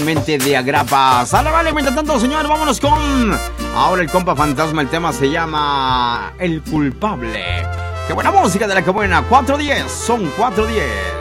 Mente de Agrapa. Sale, vale, mientras tanto, señor, vámonos con ahora el compa fantasma. El tema se llama El Culpable. Qué buena música de la que buena. 4:10, son 4:10.